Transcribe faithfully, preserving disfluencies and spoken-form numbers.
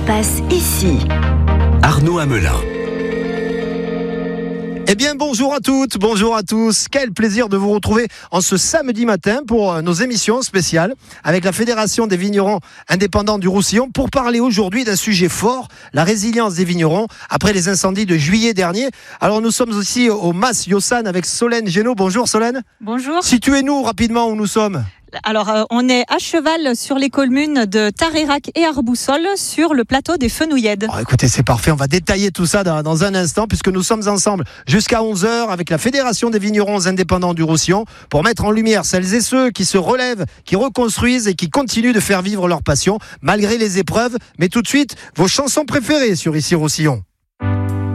passe ici. Arnaud Hamelin. Eh bien, bonjour à toutes, bonjour à tous. Quel plaisir de vous retrouver en ce samedi matin pour nos émissions spéciales avec la Fédération des vignerons indépendants du Roussillon pour parler aujourd'hui d'un sujet fort, la résilience des vignerons après les incendies de juillet dernier. Alors, nous sommes aussi au Mas Yosan avec Solène Génaud. Bonjour Solène. Bonjour. Situez-nous rapidement où nous sommes. Alors, euh, on est à cheval sur les communes de Tarérac et Arboussol, sur le plateau des Fenouillèdes. Oh, écoutez, c'est parfait. On va détailler tout ça dans, dans un instant, puisque nous sommes ensemble jusqu'à onze heures avec la Fédération des vignerons indépendants du Roussillon pour mettre en lumière celles et ceux qui se relèvent, qui reconstruisent et qui continuent de faire vivre leur passion malgré les épreuves. Mais tout de suite, vos chansons préférées sur Ici Roussillon.